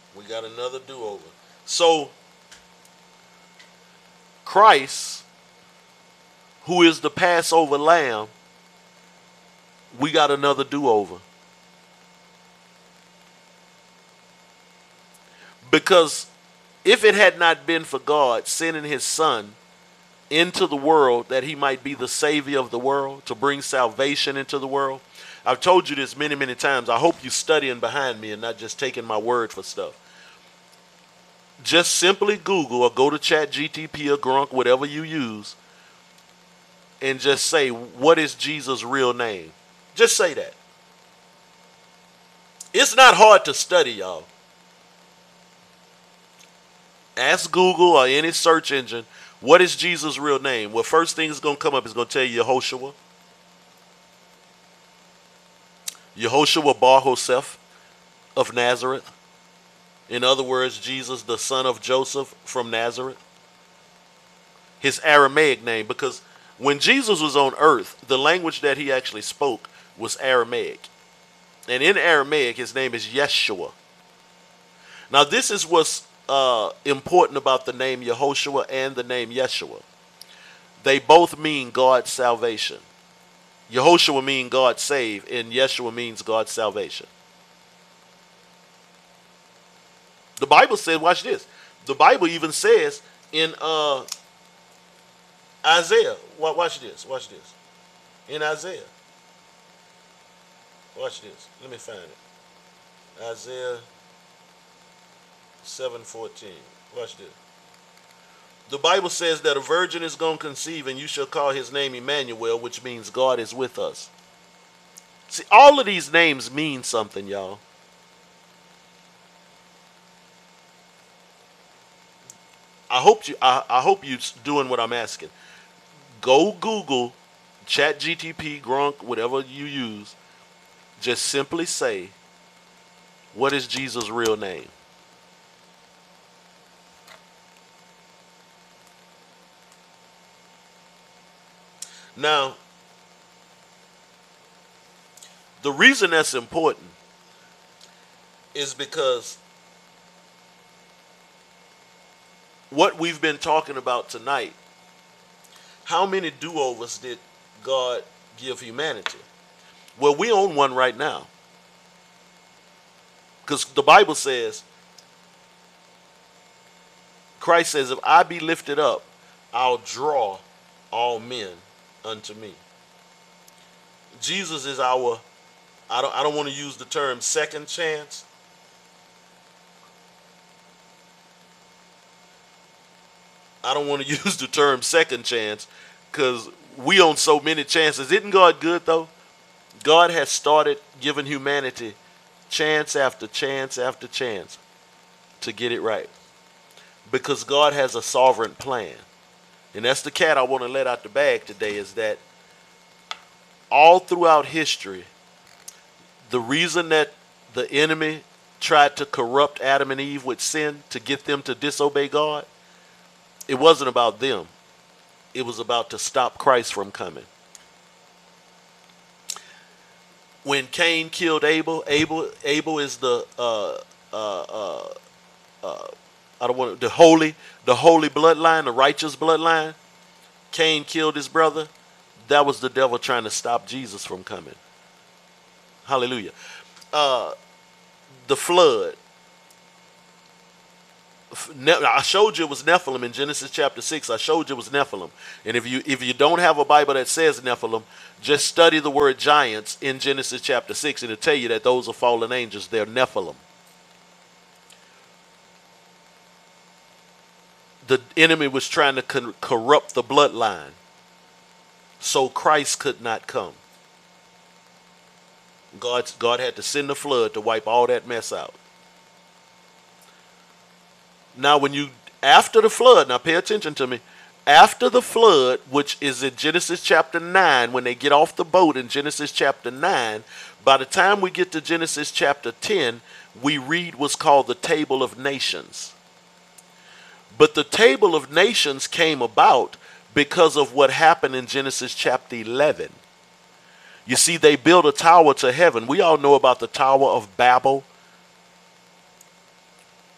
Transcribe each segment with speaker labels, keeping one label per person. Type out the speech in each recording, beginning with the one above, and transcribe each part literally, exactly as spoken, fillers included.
Speaker 1: We got another do-over. So Christ, who is the Passover lamb, we got another do-over. Because if it had not been for God sending his son into the world that he might be the savior of the world, to bring salvation into the world. I've told you this many, many times. I hope you're studying behind me and not just taking my word for stuff. Just simply Google or go to Chat G T P or Grok, whatever you use, and just say, what is Jesus' real name? Just say that. It's not hard to study, y'all. Ask Google or any search engine, what is Jesus' real name? Well, first thing is going to come up is going to tell you Yehoshua. Yehoshua Bar Joseph of Nazareth. In other words, Jesus, the son of Joseph from Nazareth. His Aramaic name, because when Jesus was on earth, the language that he actually spoke was Aramaic. And in Aramaic, his name is Yeshua. Now, this is what's uh, important about the name Yehoshua and the name Yeshua. They both mean God's salvation. Yehoshua means God save, and Yeshua means God's salvation. The Bible says, watch this. The Bible even says in uh, Isaiah, watch this, watch this. In Isaiah, watch this. Let me find it. Isaiah seven fourteen. Watch this. The Bible says that a virgin is going to conceive and you shall call his name Emmanuel, which means God is with us. See, all of these names mean something, y'all. I hope you I, I hope you're doing what I'm asking. Go Google, Chat G T P, Grok, whatever you use. Just simply say, what is Jesus' real name? Now, the reason that's important is because what we've been talking about tonight, how many do-overs did God give humanity? Well, we own one right now. Because the Bible says, Christ says, if I be lifted up, I'll draw all men unto me. Jesus is our, I don't, I don't want to use the term second chance. I don't want to use the term second chance because we own so many chances. Isn't God good though? God has started giving humanity chance after chance after chance to get it right. Because God has a sovereign plan. And that's the cat I want to let out the bag today, is that all throughout history, the reason that the enemy tried to corrupt Adam and Eve with sin to get them to disobey God, it wasn't about them. It was about to stop Christ from coming. When Cain killed Abel, Abel, Abel is the uh, uh, uh, uh, I don't want to, the holy, the holy bloodline, the righteous bloodline. Cain killed his brother. That was the devil trying to stop Jesus from coming. Hallelujah. Uh, the flood. I showed you it was Nephilim in Genesis chapter six. I showed you it was Nephilim. And if you if you don't have a Bible that says Nephilim, just study the word giants in Genesis chapter six, and it'll tell you that those are fallen angels. They're Nephilim. The enemy was trying to con- corrupt the bloodline so Christ could not come. God, God had to send the flood to wipe all that mess out. Now, when you, after the flood, now pay attention to me, after the flood, which is in Genesis chapter nine, when they get off the boat in Genesis chapter nine, by the time we get to Genesis chapter ten, we read what's called the Table of Nations. But the Table of Nations came about because of what happened in Genesis chapter eleven. You see, they built a tower to heaven. We all know about the Tower of Babel.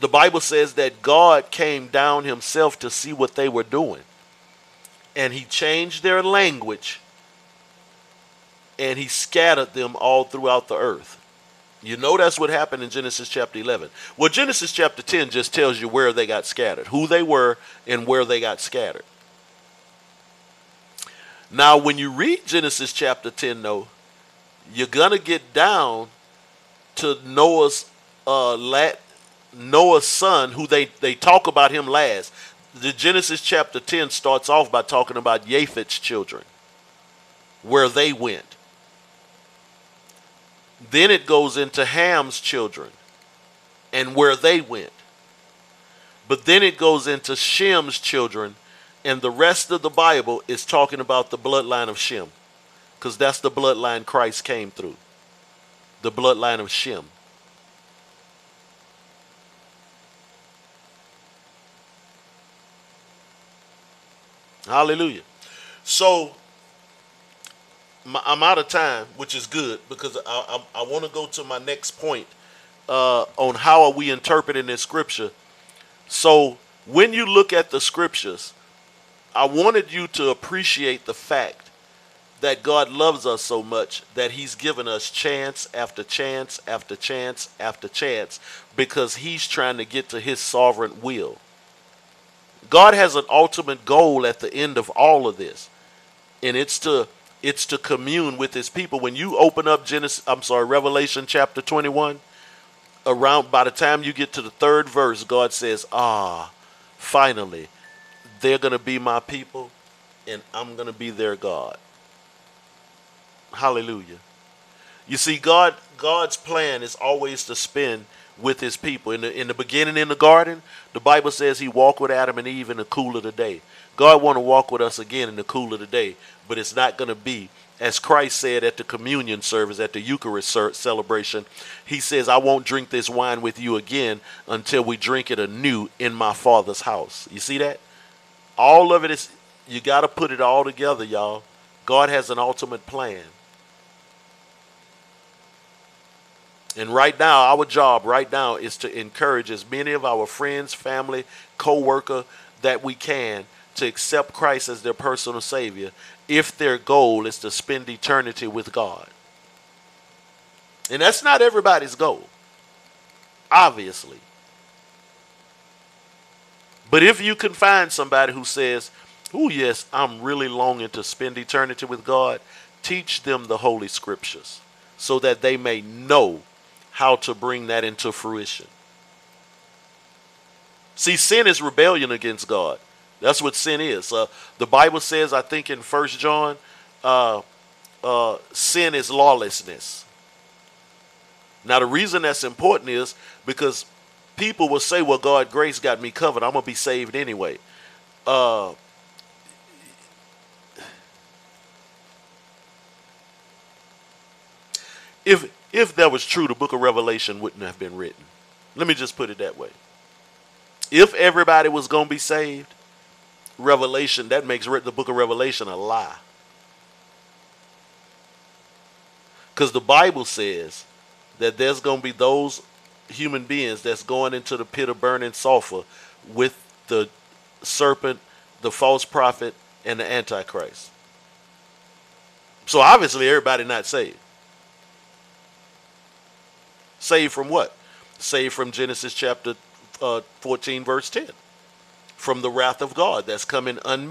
Speaker 1: The Bible says that God came down himself to see what they were doing. And he changed their language. And he scattered them all throughout the earth. You know that's what happened in Genesis chapter eleven. Well, Genesis chapter ten just tells you where they got scattered, who they were, and where they got scattered. Now, when you read Genesis chapter ten, though, you're going to get down to Noah's uh, la- Noah's son, who they, they talk about him last. The Genesis chapter ten starts off by talking about Japheth's children, where they went. Then it goes into Ham's children and where they went. But then it goes into Shem's children, and the rest of the Bible is talking about the bloodline of Shem, because that's the bloodline Christ came through, the bloodline of Shem. Hallelujah. So I'm out of time, which is good, because I, I, I want to go to my next point uh, on how are we interpreting this scripture. So when you look at the scriptures, I wanted you to appreciate the fact that God loves us so much that he's given us chance after chance after chance after chance, because he's trying to get to his sovereign will. God has an ultimate goal at the end of all of this, and it's to It's to commune with his people. When you open up Genesis, I'm sorry, Revelation chapter twenty-one, around by the time you get to the third verse, God says, ah, finally, they're going to be my people and I'm going to be their God. Hallelujah. You see, God, God's plan is always to spend with his people. In the, in the beginning in the garden, the Bible says he walked with Adam and Eve in the cool of the day. God want to walk with us again in the cool of the day, but it's not going to be, as Christ said at the communion service, at the Eucharist celebration, he says, I won't drink this wine with you again until we drink it anew in my Father's house. You see that? All of it is, you got to put it all together, y'all. God has an ultimate plan. And right now, our job right now is to encourage as many of our friends, family, co-worker that we can to accept Christ as their personal Savior, if their goal is to spend eternity with God. And that's not everybody's goal, obviously. But if you can find somebody who says, oh yes, I'm really longing to spend eternity with God, teach them the Holy Scriptures so that they may know how to bring that into fruition. See, sin is rebellion against God. That's what sin is. Uh, the Bible says, I think in First John, uh, uh, sin is lawlessness. Now, the reason that's important is because people will say, well, God, grace got me covered. I'm going to be saved anyway. Uh, if, if that was true, the book of Revelation wouldn't have been written. Let me just put it that way. If everybody was going to be saved, Revelation, that makes the book of Revelation a lie. Because the Bible says that there's going to be those human beings that's going into the pit of burning sulfur with the serpent, the false prophet, and the Antichrist. So obviously everybody not saved. Saved from what? Saved from Genesis chapter uh, fourteen verse ten. From the wrath of God that's coming unmitigated.